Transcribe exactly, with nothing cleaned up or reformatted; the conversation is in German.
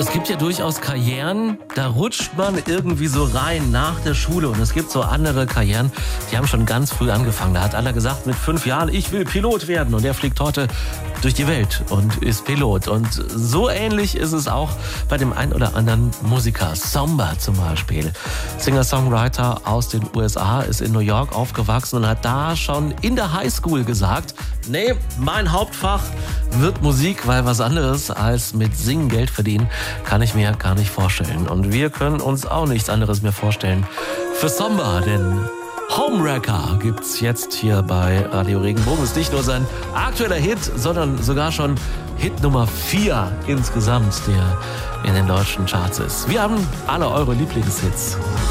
Es gibt ja durchaus Karrieren, da rutscht man irgendwie so rein nach der Schule. Und es gibt so andere Karrieren, die haben schon ganz früh angefangen. Da hat einer gesagt, mit fünf Jahren, ich will Pilot werden. Und der fliegt heute durch die Welt und ist Pilot. Und so ähnlich ist es auch bei dem ein oder anderen Musiker. Samba zum Beispiel. Singer-Songwriter aus den U S A, ist in New York aufgewachsen und hat da schon in der Highschool gesagt, nee, mein Hauptfach wird Musik, weil was anderes als mit Singen Geld verdienen, kann ich mir gar nicht vorstellen. Und wir können uns auch nichts anderes mehr vorstellen für Samba, denn Homewrecker gibt's jetzt hier bei Radio Regenbogen. Ist nicht nur sein aktueller Hit, sondern sogar schon Hit Nummer vier insgesamt, der in den deutschen Charts ist. Wir haben alle eure Lieblingshits.